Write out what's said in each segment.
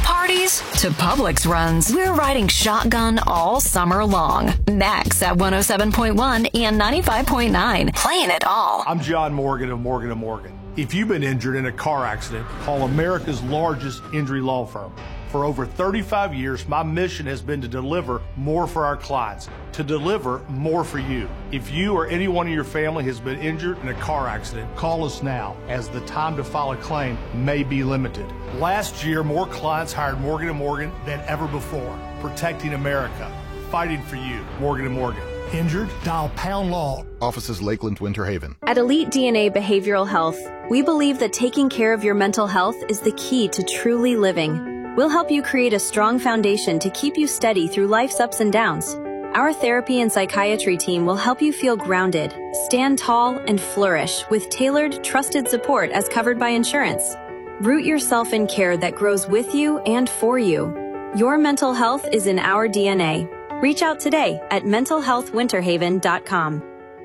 parties to Publix runs, we're riding shotgun all summer long. Max at 107.1 and 95.9, playing it all. I'm John Morgan of Morgan & Morgan. If you've been injured in a car accident, call America's largest injury law firm. For over 35 years, my mission has been to deliver more for our clients, to deliver more for you. If you or anyone in your family has been injured in a car accident, call us now, as the time to file a claim may be limited. Last year, more clients hired Morgan & Morgan than ever before, protecting America, fighting for you. Morgan & Morgan. Injured? Dial pound law. Offices Lakeland, Winter Haven. At Elite DNA Behavioral Health, we believe that taking care of your mental health is the key to truly living. We'll help you create a strong foundation to keep you steady through life's ups and downs. Our therapy and psychiatry team will help you feel grounded, stand tall, and flourish with tailored, trusted support as covered by insurance. Root yourself in care that grows with you and for you. Your mental health is in our DNA. Reach out today at mentalhealthwinterhaven.com.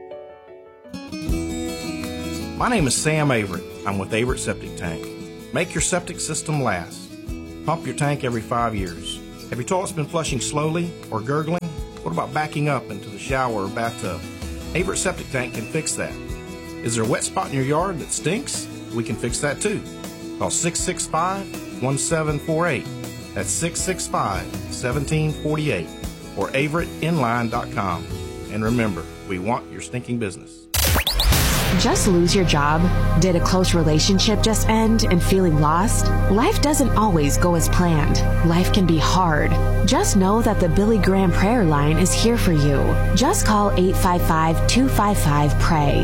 My name is Sam Averett. I'm with Averett Septic Tank. Make your septic system last. Pump your tank every 5 years. Have your toilets been flushing slowly or gurgling? What about backing up into the shower or bathtub? Averett Septic Tank can fix that. Is there a wet spot in your yard that stinks? We can fix that too. Call 665-1748. That's 665-1748 or averettinline.com. And remember, we want your stinking business. Just lose your job? Did a close relationship just end and feeling lost? Life doesn't always go as planned. Life can be hard. Just know that the Billy Graham Prayer Line is here for you. Just call 855-255-PRAY,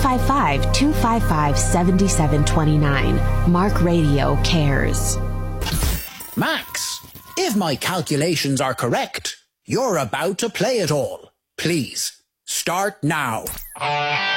855-255-7729. Mark Radio cares. Max, if my calculations are correct, you're about to play it all. Please, start now.